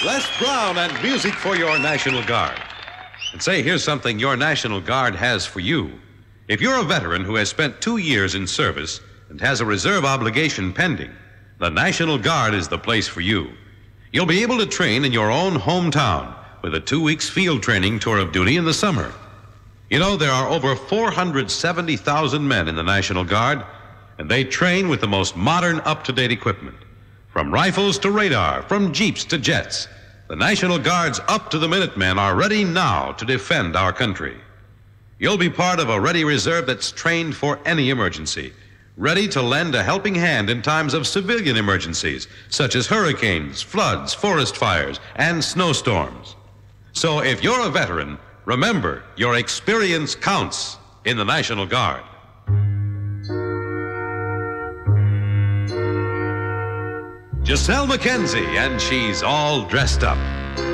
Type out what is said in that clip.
Les Brown and music for your National Guard. And say, here's something your National Guard has for you. If you're a veteran who has spent 2 years in service and has a reserve obligation pending, the National Guard is the place for you. You'll be able to train in your own hometown with a 2 weeks field training tour of duty in the summer. You know, there are over 470,000 men in the National Guard, and they train with the most modern, up-to-date equipment. From rifles to radar, from jeeps to jets, the National Guard's up-to-the-minute men are ready now to defend our country. You'll be part of a ready reserve that's trained for any emergency, ready to lend a helping hand in times of civilian emergencies, such as hurricanes, floods, forest fires, and snowstorms. So if you're a veteran, remember, your experience counts in the National Guard. Giselle McKenzie, and she's all dressed up.